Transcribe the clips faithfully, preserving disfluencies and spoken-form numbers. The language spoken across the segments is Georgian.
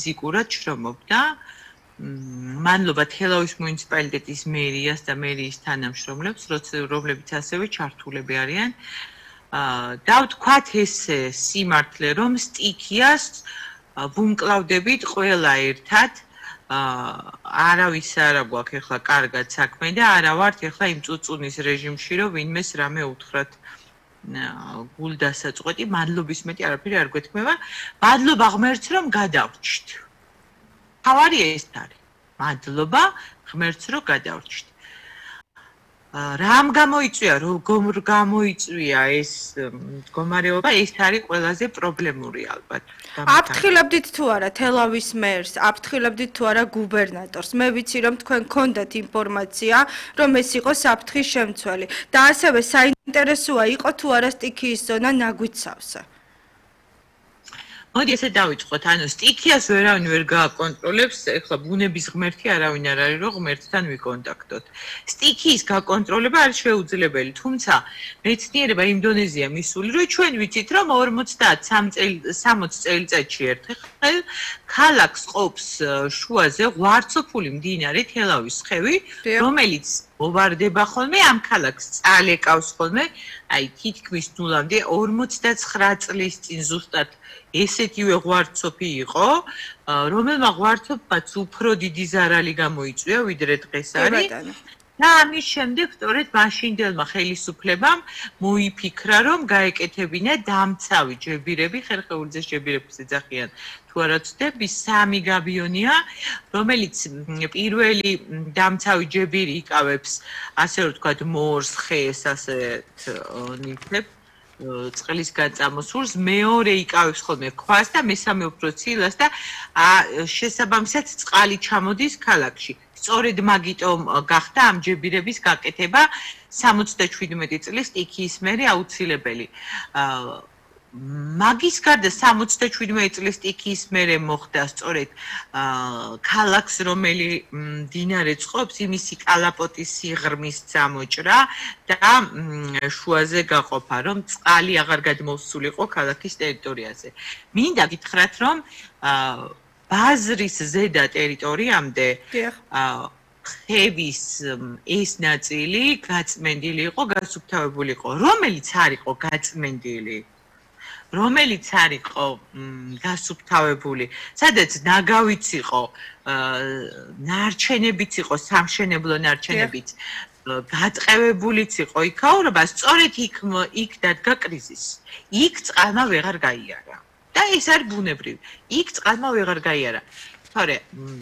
ფიზიკურად შრომობდა. მადლობა თელავის მუნიციპალიტეტის მერიას და მერიის თანამშრომლებს, რომლებიც ასევე ჩართულები არიან. და ვთქვათ ესე სიმართლე, რომ სტიქიას ვუმკლავდებით ყველა ერთად. არავის არ აქვს ახლა კარგად საქმე და არა ვართ ახლა იმ წუწუნის რეჟიმში, რომ ვინმეს რამე უთხრათ გულდასაწყვეტი, მადლობის მეტი არაფერი არ გვეთქმება. მადლობა ღმერთს, რომ გადავრჩით. თავარი ეს არის. მადლობა ღმერთს, რომ გადავრჩით. რამ გამოიწვია, როგორ გამოიწვია ეს მდგომარეობა, ეს არის ყველაზე პრობლემური ალბათ. აფრთხილებდით თუ არა თელავის მერს, აფრთხილებდით თუ არა გუბერნატორს. მე ვიცი რომ თქვენ გქონდათ ინფორმაცია, რომ ეს იყო საფრთხის შემცველი და ასევე საინტერესოა იყო თუ არა სტიქიის ზონა ნაგვიცავსა. მოდი ესე დავიწყოთ, ანუ სტიქიას ვერავინ ვერ გააკონტროლებს, ეხლა ბუნების ღმერთი არავინ არ არის, რომ ღმერთთან ვიკონტაქტოთ. სტიქიის გაკონტროლება არის შეუძლებელი, თუმცა მეცნიერება იმ დონეზეა მისული, რომ ჩვენ ვიცით, რომ ორმოცდასამი წელიწადში ერთხელ ქალაქს ყოფს შუაზე ღვარცოფული მდინარე თელავის ხევი, რომელიც მოვარდება ხოლმე ამ ქალაქს წალეკავს ხოლმე, აი თითქმის ნულამდე ორმოცდაცხრა წლის წინ ზუსტად ესეთივე ღვარცოფი იყო, რომელმა ღვარცოფმაც უფრო დიდი ზარალი გამოიწვია, ვიდრე დღეს არის. და ამის შემდეგ სწორედ მაშინდელმა ხელისუფლებამ მოიფიქრა, რომ გაეკეთებინა დამცავი ჯებირები, ხერხეულიძეს ჯებირების ეძახიან თუ არა ვცდები, სამი გაბიონია, რომელიც პირველი დამცავი ჯებირი იკავებს, ასე რომ ვთქვათ, მორს, ხეს, ასეთ ნივთებს, წყლის გაწამოსულს, მეორე იკავებს ხოლმე ქვას და მესამე უფრო ცილას და შესაბამისად წყალი ჩამოდის ქალაქში. სწორედ მაგიტომ გახდა ამ ჯებირების გაკეთება სამოცდაშვიდმეტი წლის სტიქიის მერე აუცილებელი. მაგის გარდა სამოცდაშვიდმეტი წლის სტიქიის მერე მოხდა სწორედ ქალაქს, რომელი მდინარე წყობს, იმისი კალაპოტის სიღრმის წამოჭრა და შუაზე გაყოფა, რომ წყალი აღარ გადმოსულიყო ქალაქის ტერიტორიაზე. მინდა გითხრათ, რომ ბაზრის ზედა ტერიტორიამდე ხევის ეს ნაწილი გაწმენდილი იყო, გასუფთავებული იყო, რომელიც არ იყო გაწმენდილი, რომელიც არ იყო გასუფთავებული, სადაც ნაგავიც იყო, ნარჩენებიც იყო, სამშენებლო ნარჩენებიც, გატყევებულიც იყო იქაურობა, სწორედ იქ იქ დადგა კრიზისი. იქ წყალმა ვეღარ გაიარა. და ეს არის ბუნებრივი. იქ წყალმა ვეღარ გაიარა. თორე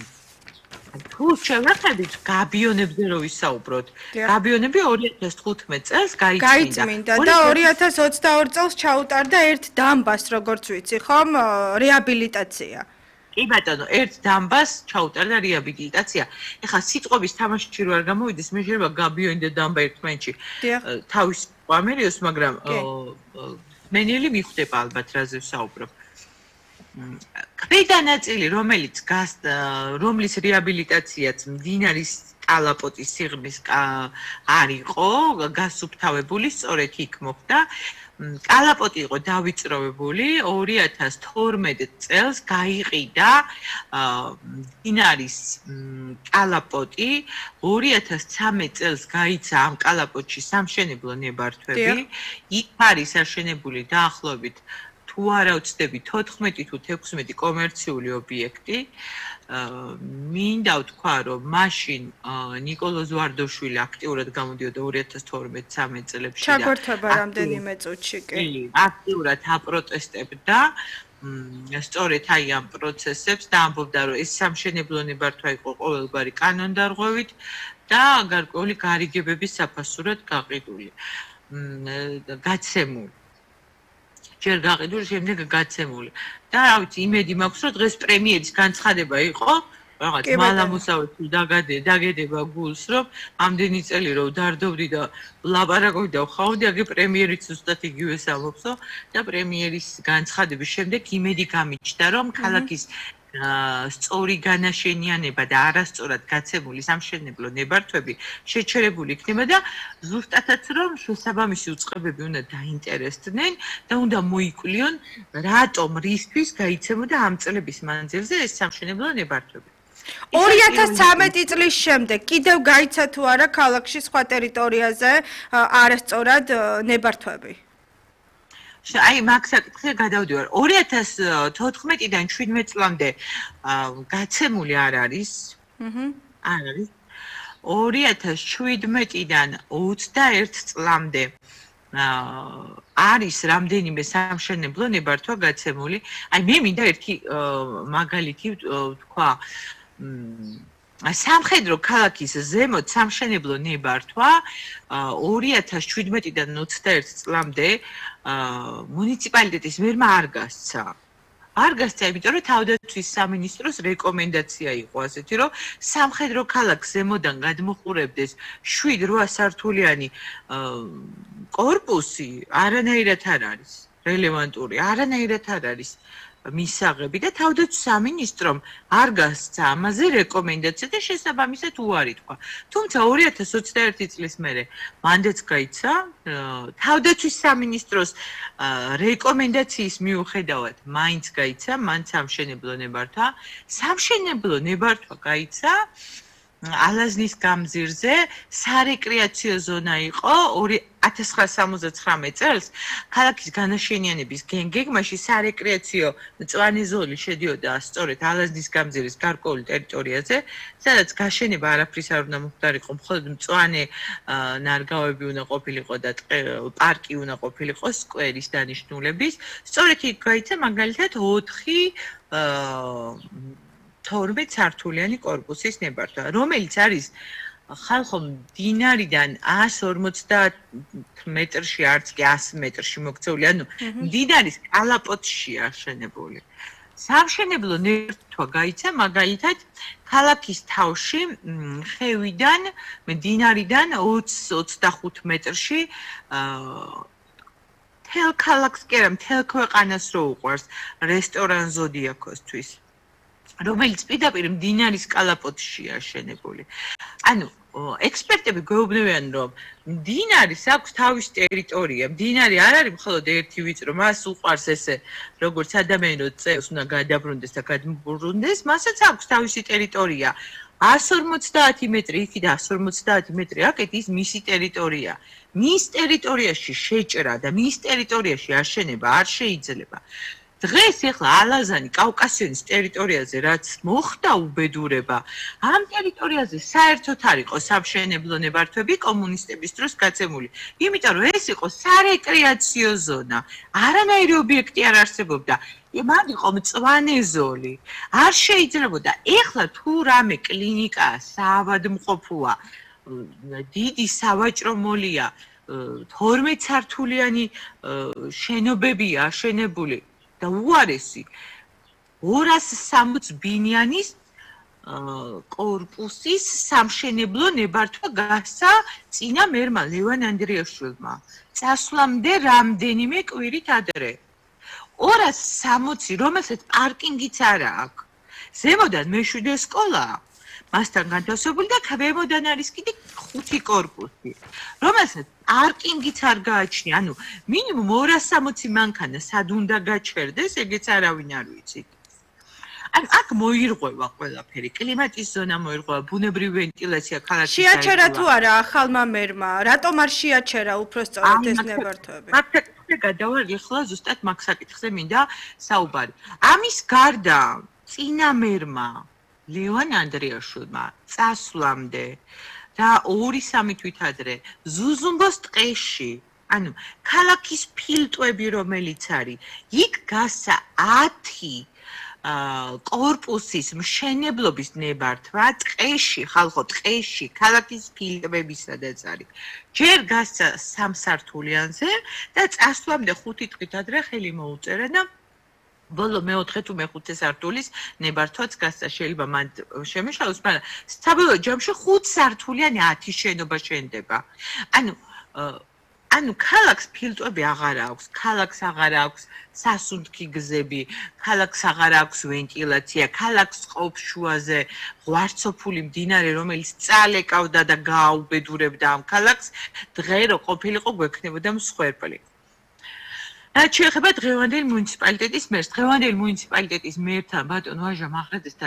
თუ შევეხებით გაბიონებზე რო ვისაუბროთ, გაბიონები ორი ათას თხუთმეტ წელს გაიწმინდა და ორი ათას ოცდაორ წელს ჩაუტარდა ერთ დამბას, როგორც ვიცი, ხომ, რეაბილიტაცია. კი ბატონო, ერთ დამბას ჩაუტარდა რეაბილიტაცია. ეხლა სიტყვების თამაში რო არ გამოვიდეს, მე შეიძლება გაბიონი და დამბა ერთმანეთში თავის ამერიოს, მაგრამ მენელი მიხვდება ალბათ რაზე ვსაუბრობ. ქვედა ნაწილი, რომელიც რომლის რეაბილიტაციაც მდინარის კალაპოტის სიღრმის არ იყო გასუფთავებული, სწორედ იქ მოხდა. კალაპოტი იყო დავიწროვებული, ორი ათას თორმეტ წელს გაიყიდა მდინარის კალაპოტი, ორი ათას ცამეტ წელს გაიცა ამ კალაპოტში სამშენებლო ნებართვები, იქ არის აშენებული დაახლოებით თუ არა ვცდები თოთხმეტი თუ თექვსმეტი კომერციული ობიექტი. მინდა ვთქვა, რომ მაშინ ნიკოლოზ ვარდოშვილი აქტიურად გამოდიოდა ორი ათას თორმეტ ცამეტ წლებში და ჩაგვერთვება რამდენიმე წუთში კი. აქტიურად აპროტესტებდა სწორედ აი ამ პროცესებს და ამბობდა, რომ ეს სამშენებლო ნებართვა იყო ყოველგვარი კანონდარღვევით და გარკვეული გარიგებების საფასურად გაყიდული. გაცემული. ჯერ გაყიდული, შემდეგ გაცემული. და რა ვიცი, იმედი მაქვს, რომ დღეს პრემიერის განცხადება იყო, რაღაც მალამოსავეთი დაგედება გულს, რომ ამდენი წელი რომ დარდობდი და ლაპარაკობდი და ვხავდი, აგე პრემიერიც ზუსტად იგივეს ამბობსო და პრემიერის განცხადების შემდეგ იმედი გამიჩნდა, რომ ქალაქის სწორი განაშენიანება და არასწორად გაცემული სამშენებლო ნებართვები შეჩერებული იქნება და ზუსტადაც რომ შესაბამისი უწყებები უნდა დაინტერესდნენ და უნდა მოიკვლიონ რატომ რისთვის გაიცემოდა ამ წლების მანძილზე ეს სამშენებლო ნებართვები. ორი ათას ცხრამეტი წლის შემდეგ კიდევ გაიცა თუ არა ქალაქში სხვა ტერიტორიაზე არასწორად ნებართვები? აი მაგ საკითხზე გადავდივარ. ორი ათას თოთხმეტიდან შვიდმეტ წლამდე გაცემული არ არის. აჰა. არ არის. ორი ათას შვიდმეტიდან ოცდაერთ წლამდე არის რამდენიმე სამშენებლო ნებართვა გაცემული. აი მე მინდა ერთი მაგალითი თქვა სამხედრო ქალაქის ზემოთ სამშენებლო ნებართვა ორი ათას შვიდმეტიდან ოცდაერთ წლამდე მუნიციპალიტეტის მერმა არ გასცა. არ გასცა, იმიტომ რომ თავდაცვის სამინისტროს რეკომენდაცია იყო ასეთი, რომ სამხედრო ქალაქს ზემოდან გადმოყურებდეს შვიდ რვა სართულიანი კორპუსი, არანაირად არ არის რელევანტური, არანაირად არ არის მისაღები და თავდაცვის სამინისტრომ არ გასცა ამაზე რეკომენდაცია და შესაბამისად უარი თქვა. თუმცა ორი ათას ოცდაერთი წლის მერე მანდაც გაიცა თავდაცვის სამინისტროს რეკომენდაციის მიუხედავად მაინც გაიცა მან სამშენებლო ნებართვა. სამშენებლო ნებართვა გაიცა ალაზნის გამზირზე სარეკრეაციო ზონა იყო ორი ათას ცხრაასა სამოცდაცხრამეტ წელს ქალაქის განაშენიანების გეგმაში სარეკრეაციო მწვანე ზოლი შედიოდა სწორედ ალაზნის გამზირის გარკვეულ ტერიტორიაზე, სადაც გაშენება არაფრის არ უნდა მოხდარიყო, მხოლოდ მწვანე ნარგავები უნდა ყოფილიყო და პარკი უნდა ყოფილიყო სკვერის დანიშნულების. სწორედ იქ გაიცა მაგალითად ოთხი თორმეტ სართულიანი კორპუსის ნებართვა, რომელიც არის ხალხო მდინარიდან ას ორმოცდაათ მეტრში, არც კი ას მეტრში მოქცეული, ანუ მდინარის კალაპოტში აშენებული. სამშენებლო ნებართვა გაიცა მაგალითად ქალაქის თავში ხევიდან, მდინარიდან ოცს ოცდახუთ მეტრში თელ ქალაქს კი არა, მთელ ქვეყანას რო უყვარს რესტორან ზოდიაქოსთვის. რომელიც პირდაპირ მდინარის კალაპოტშია აშენებული. ანუ ექსპერტები გვეუბნებიან, რომ მდინარის აქვს თავისი ტერიტორია. მდინარი არ არის მხოლოდ ერთი ვიწრო, მას უყვარს ესე, როგორც ადამიანი რო წევს უნდა გადაბრუნდეს და გადმობრუნდეს, მასაც აქვს თავისი ტერიტორია. ას ორმოცდაათი მეტრი იქი და ას ორმოცდაათი მეტრი აკეთ ის მისი ტერიტორია. მის ტერიტორიაში შეჭრა და მის ტერიტორიაში აშენება არ შეიძლება. დღეს ეხლა ალაზანი კავკასიონის ტერიტორიაზე რაც მოხდა უბედურება, ამ ტერიტორიაზე საერთოდ არ იყო სამშენებლო ნებართვები კომუნისტების დროს გაცემული. იმიტომ რომ ეს იყო სარეკრეაციო ზონა. არანაირი ობიექტი არ არსებობდა. მან იყო მწვანე ზოლი. არ შეიძლებოდა. ეხლა თუ რამე კლინიკაა, საავადმყოფოა, დიდი სავაჭრო მოლია, თორმეტ სართულიანი შენობებია აშენებული. და უარესი ორას სამოც ბინიანის კორპუსის სამშენებლო ნებართვა გასცა წინა მერმა ლევან ანდრიაშვილმა. წასვლამდე რამდენიმე კვირით ადრე. ორას სამოცი, რომელსაც პარკინგიც არა აქვს. ზემოდან მეშვიდე სკოლაა. მასთან განთავსებული და ქვემოდან არის კიდე ხუთი კორპუსი, რომელსაც პარკინგიც არ გააჩნია. ანუ მინიმუმ ორას სამოცი მანქანა სად უნდა გაჩერდეს, ეგეც არავინ არ ვიცით. ან აქ მოირღვევა ყველაფერი, კლიმატის ზონა მოირღვევა, ბუნებრივი ვენტილაცია ქალაქის. შეაჩერა თუ არა ახალმა მერმა? რატომ არ შეაჩერა უფრო სწორად ეს ნებართვები? მაგ საკითხზე გადავალ ეხლა ზუსტად მაგ საკითხზე მინდა საუბარი. ამის გარდა წინა მერმა ლევან ანდრიაშვილმა წასვლამდე და ორი სამი თვით ადრე ზუზუმბოს ტყეში, ანუ ქალაქის ფილტვები რომელიც არის, იქ გასცა ათი კორპუსის მშენებლობის ნებართვა ტყეში, ხალხო ტყეში, ქალაქის ფილტვები სადაც არის. ჯერ გასცა სამსართულიანზე და წასვლამდე ხუთი თვით ადრე ხელი მოუწერა და ბოლო მეოთხე თუ მეხუთე სართულის ნებართვაც გასცა, შეიძლება მან შემეშალოს, მაგრამ საბოლოო ჯამში ხუთ სართულიანი ათი შენობა შენდება. ანუ ანუ ქალაქს ფილტვები აღარ აქვს, ქალაქს აღარ აქვს სასუნთქი გზები, ქალაქს აღარ აქვს ვენტილაცია, ქალაქს ყოფს შუაზე ღვარცოფული მდინარე, რომელიც წალეკავდა და გააუბედურებდა ამ ქალაქს, დღე რო ყოფილიყო გვექნებოდა მსხვერპლი. რაც შეეხება დღევანდელ მუნიციპალიტეტის მერს, დღევანდელ მუნიციპალიტეტის მერთან ბატონ ვაჟა მახრაძესთან